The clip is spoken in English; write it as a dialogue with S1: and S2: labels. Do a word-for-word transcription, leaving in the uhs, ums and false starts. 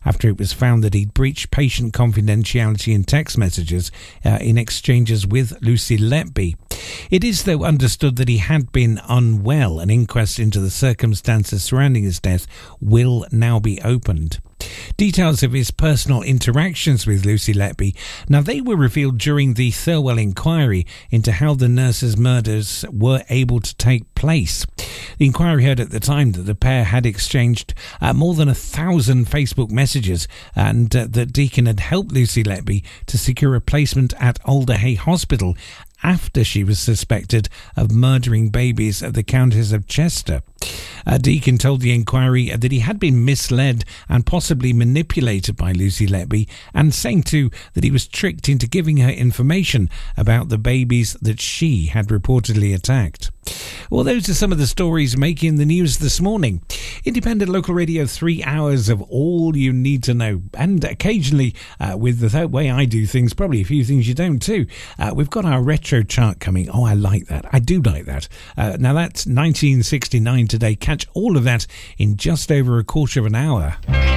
S1: after it was found that he'd breached patient confidentiality in text messages uh, in exchanges with Lucy Letby. It is, though, understood that he had been unwell. An inquest into the circumstances surrounding his death will now be opened. Details of his personal interactions with Lucy Letby, now they were revealed during the Thirlwell inquiry into how the nurses' murders were able to take place. The inquiry heard at the time that the pair had exchanged uh, more than a thousand Facebook messages, and uh, that Deakin had helped Lucy Letby to secure a placement at Alderhay Hospital after she was suspected of murdering babies of the Countess of Chester. Uh, Deakin told the inquiry that he had been misled and possibly manipulated by Lucy Letby, and saying too that he was tricked into giving her information about the babies that she had reportedly attacked. Well, those are some of the stories making the news this morning. Independent Local Radio, three hours of all you need to know. And occasionally, uh, with the way I do things, probably a few things you don't too. Uh, we've got our retro chart coming. Oh, I like that. I do like that. Uh, now, that's nineteen sixty-nine today. Catch all of that in just over a quarter of an hour.